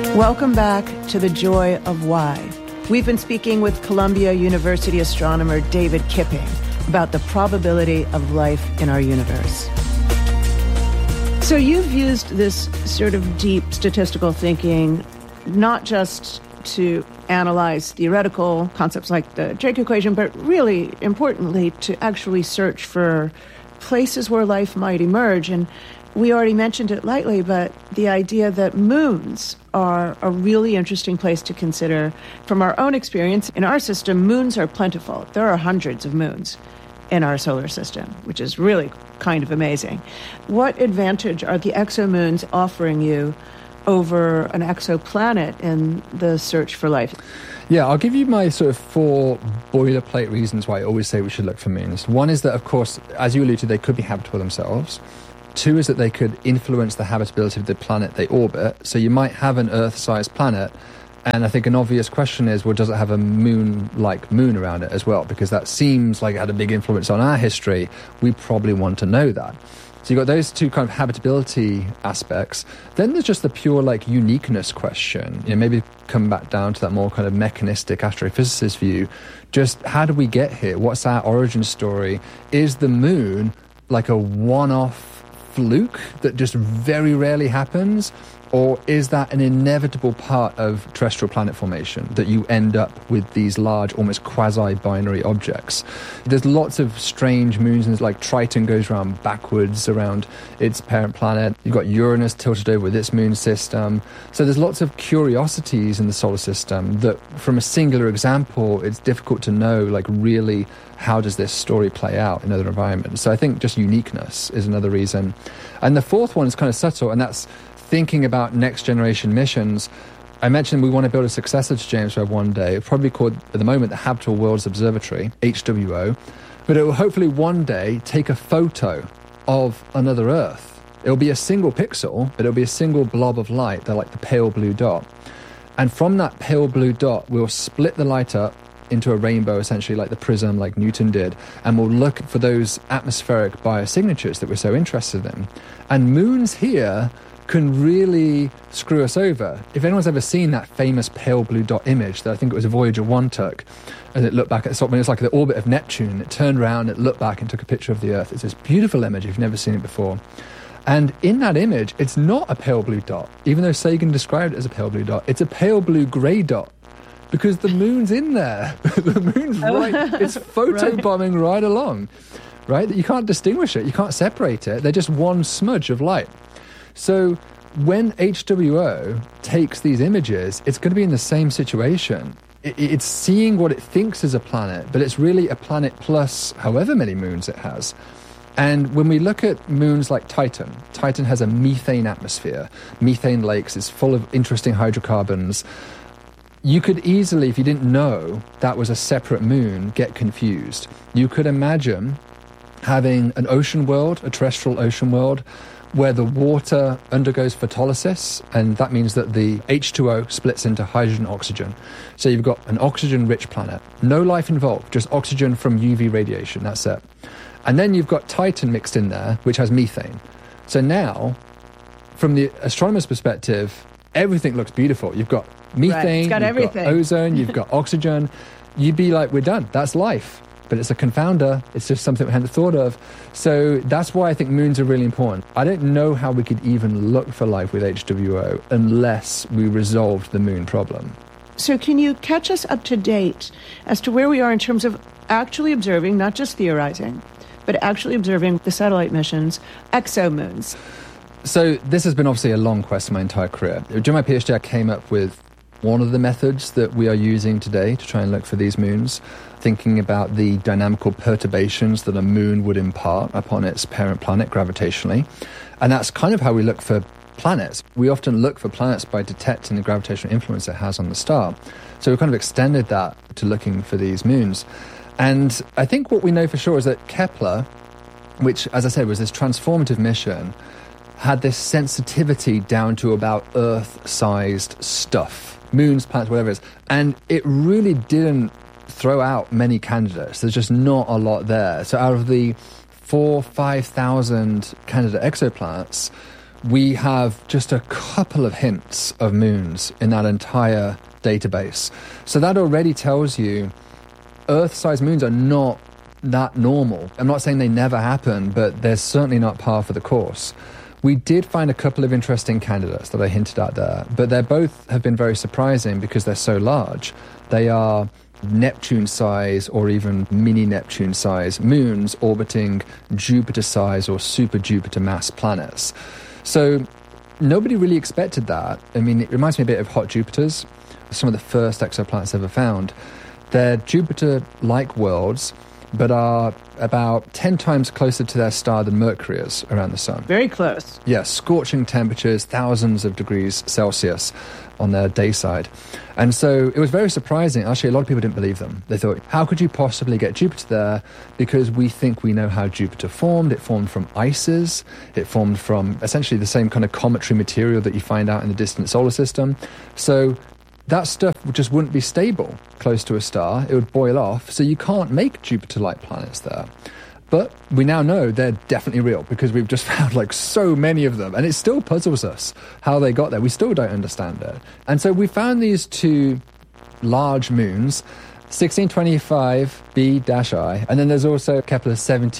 Welcome back to The Joy of Why. We've been speaking with Columbia University astronomer David Kipping about the probability of life in our universe. So you've used this sort of deep statistical thinking not just to analyze theoretical concepts like the Drake equation, but really importantly to actually search for places where life might emerge. And we already mentioned it lightly, but the idea that moons are a really interesting place to consider. From our own experience, in our system, moons are plentiful. There are hundreds of moons in our solar system, which is really kind of amazing. What advantage are the exomoons offering you over an exoplanet in the search for life? Yeah, I'll give you my sort of 4 boilerplate reasons why I always say we should look for moons. One is that, of course, as you alluded to, they could be habitable themselves. 2 is that they could influence the habitability of the planet they orbit. So you might have an Earth-sized planet, and I think an obvious question is, well, does it have a moon-like moon around it as well? Because that seems like it had a big influence on our history. We probably want to know that. So you've got those 2 kind of habitability aspects. Then there's just the pure, like, uniqueness question. You know, maybe come back down to that more kind of mechanistic astrophysicist view. Just how did we get here? What's our origin story? Is the moon like a one-off fluke that just very rarely happens, or is that an inevitable part of terrestrial planet formation, that you end up with these large, almost quasi-binary objects? There's lots of strange moons, and like Triton goes around backwards around its parent planet. You've got Uranus tilted over with its moon system. So there's lots of curiosities in the solar system that, from a singular example, it's difficult to know, like, really how does this story play out in other environments. So I think just uniqueness is another reason. And the 4th one is kind of subtle, and that's thinking about next generation missions. I mentioned we want to build a successor to James Webb one day. It'll probably be called, at the moment, the Habitable Worlds Observatory, HWO. But it will hopefully one day take a photo of another Earth. It'll be a single pixel, but it'll be a single blob of light. They're like the pale blue dot. And from that pale blue dot, we'll split the light up into a rainbow, essentially like the prism, like Newton did, and we'll look for those atmospheric biosignatures that we're so interested in. And moons here can really screw us over. If anyone's ever seen that famous pale blue dot image that I think it was Voyager 1 took, and it looked back at something, it's like the orbit of Neptune, it turned around, it looked back and took a picture of the Earth. It's this beautiful image if you've never seen it before. And in that image, it's not a pale blue dot. Even though Sagan described it as a pale blue dot, it's a pale blue grey dot. Because the moon's in there. The moon's right. It's photobombing right along, right? You can't distinguish it. You can't separate it. They're just one smudge of light. So when HWO takes these images, it's going to be in the same situation. It's seeing what it thinks is a planet, but it's really a planet plus however many moons it has. And when we look at moons like Titan, Titan has a methane atmosphere. Methane lakes is full of interesting hydrocarbons. You could easily, if you didn't know that was a separate moon, get confused. You could imagine having an ocean world, a terrestrial ocean world, where the water undergoes photolysis, and that means that the H2O splits into hydrogen and oxygen. So you've got an oxygen-rich planet. No life involved, just oxygen from UV radiation, that's it. And then you've got Titan mixed in there, which has methane. So now, from the astronomer's perspective, everything looks beautiful. You've got methane, you've got ozone, you've got oxygen. You'd be like, we're done. That's life. But it's a confounder. It's just something we hadn't thought of. So that's why I think moons are really important. I don't know how we could even look for life with HWO unless we resolved the moon problem. So can you catch us up to date as to where we are in terms of actually observing, not just theorizing, but actually observing the satellite missions, exomoons? So this has been obviously a long quest my entire career. During my PhD, I came up with one of the methods that we are using today to try and look for these moons, thinking about the dynamical perturbations that a moon would impart upon its parent planet gravitationally. And that's kind of how we look for planets. We often look for planets by detecting the gravitational influence it has on the star. So we've kind of extended that to looking for these moons. And I think what we know for sure is that Kepler, which, as I said, was this transformative mission, had this sensitivity down to about Earth-sized stuff. Moons, planets, whatever it is. And it really didn't throw out many candidates. There's just not a lot there. So out of the 4,000-5,000 candidate exoplanets, we have just a couple of hints of moons in that entire database. So that already tells you Earth-sized moons are not that normal. I'm not saying they never happen, but they're certainly not par for the course. We did find a couple of interesting candidates that I hinted at there, but they both have been very surprising because they're so large. They are Neptune-size or even mini-Neptune-size moons orbiting Jupiter-size or super-Jupiter mass planets. So nobody really expected that. I mean, it reminds me a bit of hot Jupiters, some of the first exoplanets ever found. They're Jupiter-like worlds, but are about 10 times closer to their star than Mercury is around the sun. Very close. Yeah, scorching temperatures, thousands of degrees Celsius on their day side. And so it was very surprising. Actually, a lot of people didn't believe them. They thought, how could you possibly get Jupiter there? Because we think we know how Jupiter formed. It formed from ices. It formed from essentially the same kind of cometary material that you find out in the distant solar system. So that stuff just wouldn't be stable close to a star. It would boil off, so you can't make Jupiter-like planets there. But we now know they're definitely real because we've just found like so many of them, and it still puzzles us how they got there. We still don't understand it. And so we found these two large moons, 1625b-I, and then there's also Kepler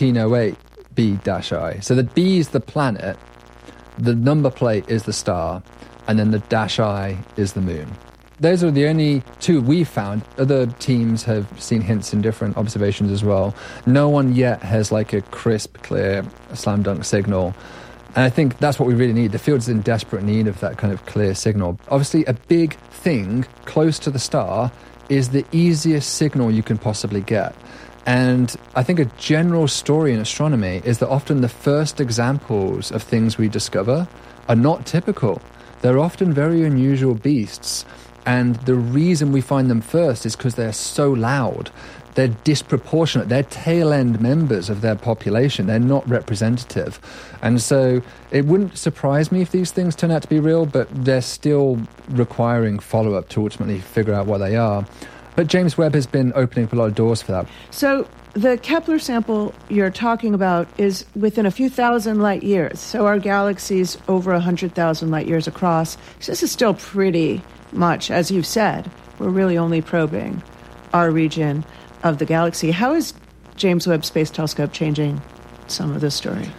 1708b-I. So the B is the planet, the number plate is the star, and then the -I is the moon. Those are the only two we've found. Other teams have seen hints in different observations as well. No one yet has like a crisp, clear, slam dunk signal. And I think that's what we really need. The field's in desperate need of that kind of clear signal. Obviously, a big thing close to the star is the easiest signal you can possibly get. And I think a general story in astronomy is that often the first examples of things we discover are not typical. They're often very unusual beasts. And the reason we find them first is because they're so loud. They're disproportionate. They're tail-end members of their population. They're not representative. And so it wouldn't surprise me if these things turn out to be real, but they're still requiring follow-up to ultimately figure out what they are. But James Webb has been opening up a lot of doors for that. So the Kepler sample you're talking about is within a few thousand light years. So our galaxy's over 100,000 light years across. So this is still pretty much, as you've said, we're really only probing our region of the galaxy. How is James Webb Space Telescope changing some of this story?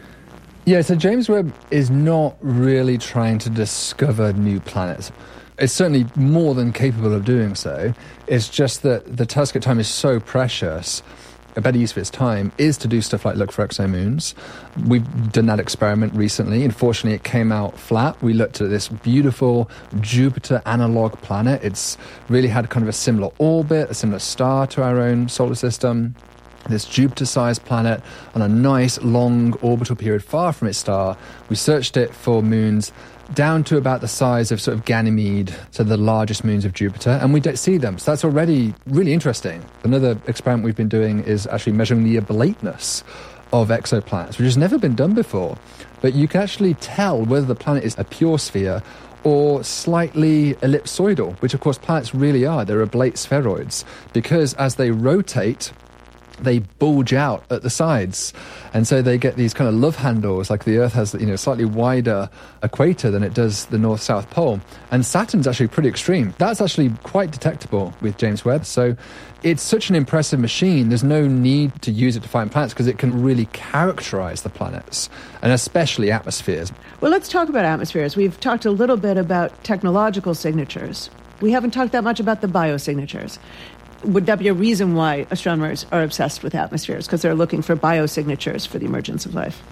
Yeah, so James Webb is not really trying to discover new planets. It's certainly more than capable of doing so. It's just that the telescope time is so precious. A better use of its time is to do stuff like look for exomoons. We've done that experiment recently. Unfortunately, it came out flat. We looked at this beautiful Jupiter analog planet. It's really had kind of a similar orbit, a similar star to our own solar system. This Jupiter-sized planet on a nice long orbital period far from its star. We searched it for moons down to about the size of sort of Ganymede, so the largest moons of Jupiter, and we don't see them. So that's already really interesting. Another experiment we've been doing is actually measuring the oblateness of exoplanets, which has never been done before. But you can actually tell whether the planet is a pure sphere or slightly ellipsoidal, which of course planets really are. They're oblate spheroids, because as they rotate, they bulge out at the sides. And so they get these kind of love handles, like the Earth has, slightly wider equator than it does the North-South Pole. And Saturn's actually pretty extreme. That's actually quite detectable with James Webb. So it's such an impressive machine, there's no need to use it to find planets because it can really characterize the planets, and especially atmospheres. Well, let's talk about atmospheres. We've talked a little bit about technological signatures. We haven't talked that much about the biosignatures. Would that be a reason why astronomers are obsessed with atmospheres? Because they're looking for biosignatures for the emergence of life?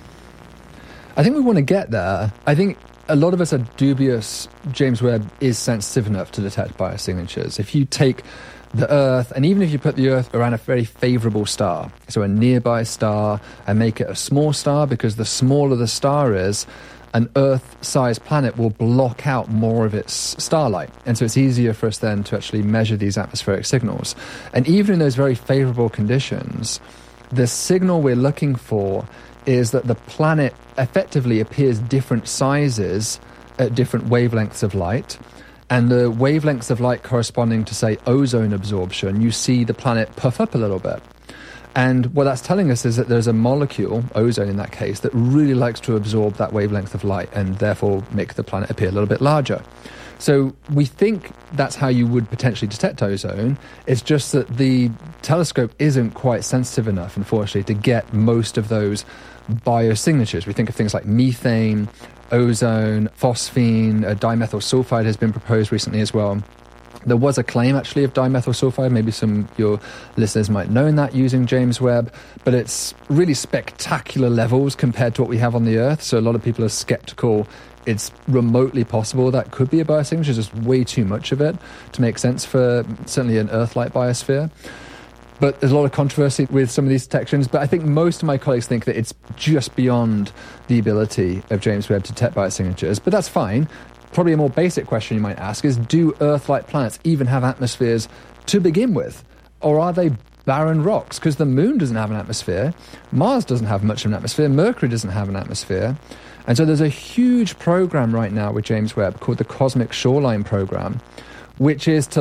I think we want to get there. I think a lot of us are dubious James Webb is sensitive enough to detect biosignatures. If you take the Earth, and even if you put the Earth around a very favourable star, so a nearby star, and make it a small star, because the smaller the star is, an Earth-sized planet will block out more of its starlight. And so it's easier for us then to actually measure these atmospheric signals. And even in those very favourable conditions, the signal we're looking for is that the planet effectively appears different sizes at different wavelengths of light. And the wavelengths of light corresponding to, say, ozone absorption, you see the planet puff up a little bit. And what that's telling us is that there's a molecule, ozone in that case, that really likes to absorb that wavelength of light and therefore make the planet appear a little bit larger. So we think that's how you would potentially detect ozone. It's just that the telescope isn't quite sensitive enough, unfortunately, to get most of those biosignatures. We think of things like methane, ozone, phosphine, dimethyl sulfide has been proposed recently as well. There was a claim, actually, of dimethyl sulfide. Maybe some of your listeners might know that using James Webb, but it's really spectacular levels compared to what we have on the Earth. So a lot of people are skeptical it's remotely possible that could be a biosignature. There's just way too much of it to make sense for certainly an Earth-like biosphere. But there's a lot of controversy with some of these detections. But I think most of my colleagues think that it's just beyond the ability of James Webb to detect biosignatures. But that's fine. Probably a more basic question you might ask is, do Earth-like planets even have atmospheres to begin with? Or are they barren rocks? Because the Moon doesn't have an atmosphere. Mars doesn't have much of an atmosphere. Mercury doesn't have an atmosphere. And so there's a huge program right now with James Webb called the Cosmic Shoreline Program, which is to